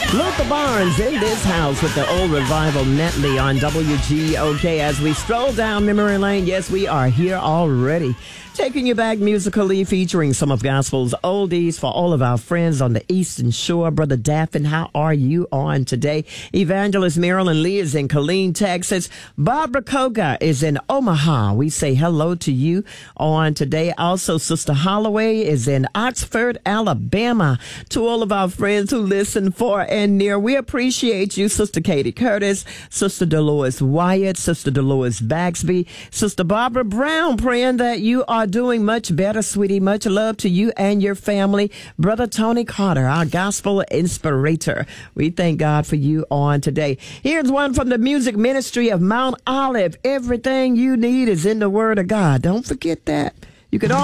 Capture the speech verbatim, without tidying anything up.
Luther Barnes in this house with the old revival Netley on W G O K as we stroll down memory lane. Yes, we are here already. Taking you back musically, featuring some of gospel's oldies for all of our friends on the Eastern Shore. Brother Daffin, how are you on today? Evangelist Marilyn Lee is in Killeen, Texas. Barbara Koga is in Omaha. We say hello to you on today. Also, Sister Holloway is in Oxford, Alabama. To all of our friends who listen far and near, we appreciate you. Sister Katie Curtis, Sister Dolores Wyatt, Sister Dolores Baxby, Sister Barbara Brown, praying that you are doing much better, sweetie. Much love to you and your family. Brother Tony Carter, our gospel inspirator. We thank God for you on today. Here's one from the music ministry of Mount Olive. Everything you need is in the Word of God. Don't forget that. You can